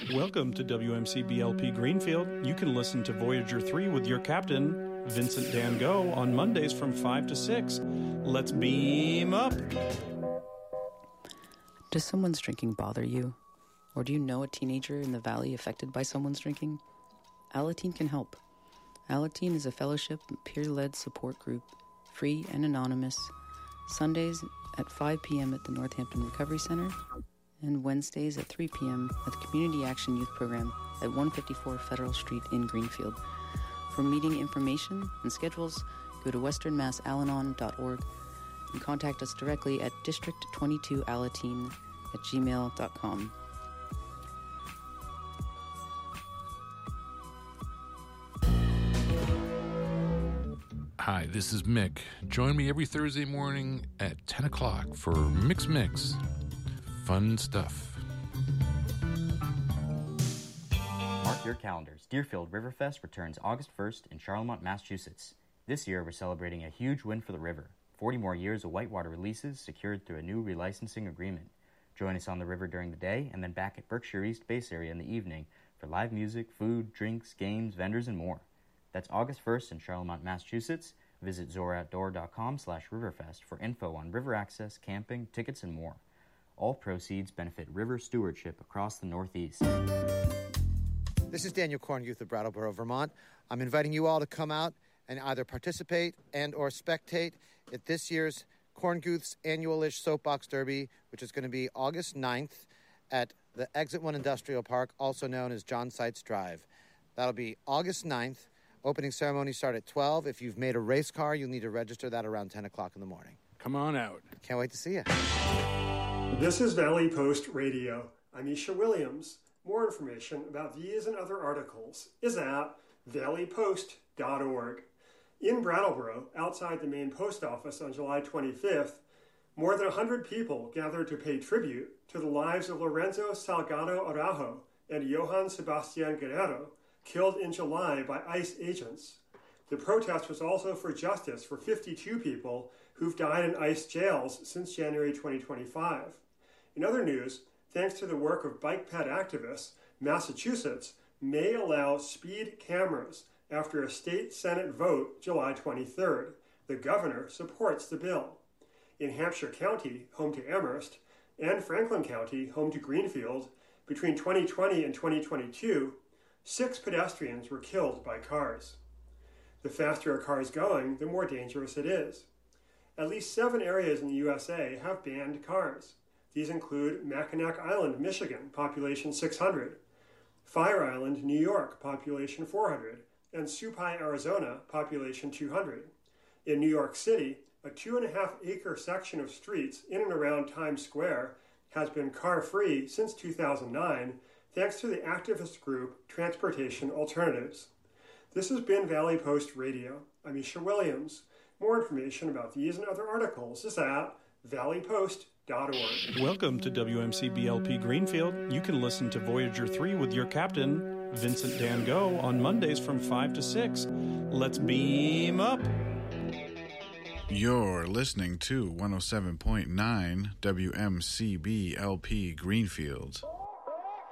Welcome to WMCBLP Greenfield. You can listen to Voyager 3 with your captain, Vincent Dan Go, on Mondays from 5 to 6. Let's beam up! Does someone's drinking bother you? Or do you know a teenager in the valley affected by someone's drinking? Alateen can help. Alateen is a fellowship and peer-led support group, free and anonymous, Sundays at 5 p.m. at the Northampton Recovery Center, and Wednesdays at 3 p.m. at the Community Action Youth Program at 154 Federal Street in Greenfield. For meeting information and schedules, go to westernmassalanon.org and contact us directly at district22alateen@gmail.com. Hi, this is Mick. Join me every Thursday morning at 10 o'clock for Mix. Fun stuff. Mark your calendars. Deerfield Riverfest returns August 1st in Charlemont, Massachusetts. This year, we're celebrating a huge win for the river. 40 more years of whitewater releases secured through a new relicensing agreement. Join us on the river during the day and then back at Berkshire East Base area in the evening for live music, food, drinks, games, vendors, and more. That's August 1st in Charlemont, Massachusetts. Visit zoraoutdoor.com/riverfest for info on river access, camping, tickets, and more. All proceeds benefit river stewardship across the Northeast. This is Daniel Kornguth of Brattleboro, Vermont. I'm inviting you all to come out and either participate and or spectate at this year's Kornguth's annual-ish Soapbox Derby, which is going to be August 9th at the Exit 1 Industrial Park, also known as John Seitz Drive. That'll be August 9th. Opening ceremony start at 12. If you've made a race car, you'll need to register that around 10 o'clock in the morning. Come on out. Can't wait to see you. This is Valley Post Radio. I'm Isha Williams. More information about these and other articles is at valleypost.org. In Brattleboro, outside the main post office on July 25th, more than 100 people gathered to pay tribute to the lives of Lorenzo Salgado Araujo and Johann Sebastian Guerrero, killed in July by ICE agents. The protest was also for justice for 52 people who've died in ICE jails since January 2025. In other news, thanks to the work of bike ped activists, Massachusetts may allow speed cameras after a state Senate vote July 23rd. The governor supports the bill. In Hampshire County, home to Amherst, and Franklin County, home to Greenfield, between 2020 and 2022, 6 pedestrians were killed by cars. The faster a car is going, the more dangerous it is. At least 7 areas in the USA have banned cars. These include Mackinac Island, Michigan, population 600, Fire Island, New York, population 400, and Supai, Arizona, population 200. In New York City, a 2.5-acre section of streets in and around Times Square has been car-free since 2009, thanks to the activist group Transportation Alternatives. This has been Valley Post Radio. I'm Isha Williams. More information about these and other articles is at valleypost.org. Welcome to WMCBLP Greenfield. You can listen to Voyager 3 with your captain, Vincent Dan Go, on Mondays from 5 to 6. Let's beam up! You're listening to 107.9 WMCBLP Greenfield.